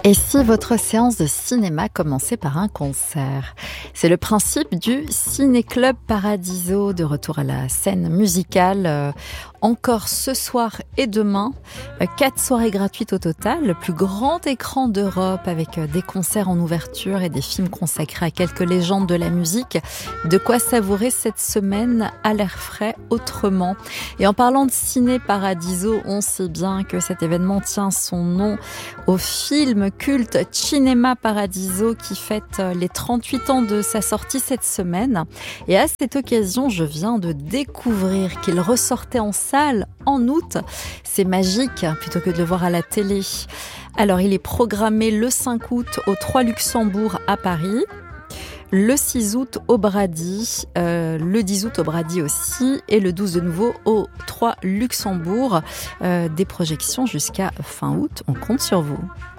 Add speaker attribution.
Speaker 1: Et si votre séance de cinéma commençait par un concert? C'est le principe du Ciné-Club Paradiso, de retour à la scène musicale, encore ce soir et demain. 4 soirées gratuites au total, le plus grand écran d'Europe avec des concerts en ouverture et des films consacrés à quelques légendes de la musique. De quoi savourer cette semaine à l'air frais autrement. Et en parlant de Ciné Paradiso, on sait bien que cet événement tient son nom au film culte Cinema Paradiso qui fête les 38 ans de sa sortie cette semaine. Et à cette occasion, je viens de découvrir qu'il ressortait en salle en août. C'est magique plutôt que de le voir à la télé. Alors, il est programmé le 5 août au 3 Luxembourg à Paris. Le 6 août au Brady, le 10 août au Brady aussi, et le 12 de nouveau au 3 Luxembourg. Des projections jusqu'à fin août, on compte sur vous.